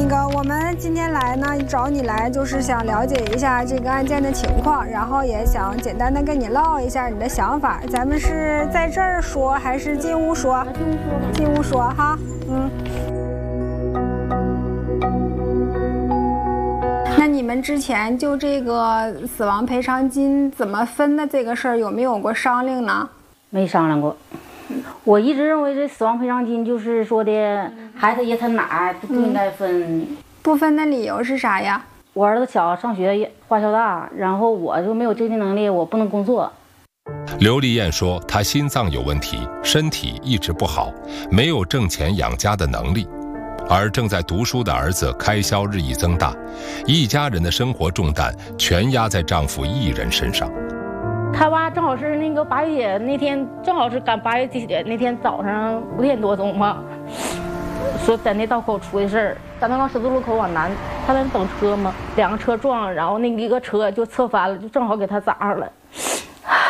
我们今天来呢，找你来就是想了解一下这个案件的情况，然后也想简单的跟你唠一下你的想法。咱们是在这儿说还是进屋说？进屋说哈，那你们之前就这个死亡赔偿金怎么分的这个事儿，有没有过商量呢？ 没商量过。我一直认为这死亡赔偿金就是说的孩子爷他哪不应该分。 不分的理由是啥呀？ 我儿子小，上学花销大，然后我就没有经济能力，我不能工作。 刘丽艳说，她心脏有问题，身体一直不好，没有挣钱养家的能力，而正在读书的儿子开销日益增大，一家人的生活重担全压在丈夫一人身上。 他爸正好是那个8月节那天，正好是赶8月节那天早上5点多钟嘛，说在那道口出的事儿，咱那个十字路口往南，他在等车嘛，2个车撞，然后那一个车就侧翻了，就正好给他砸上了。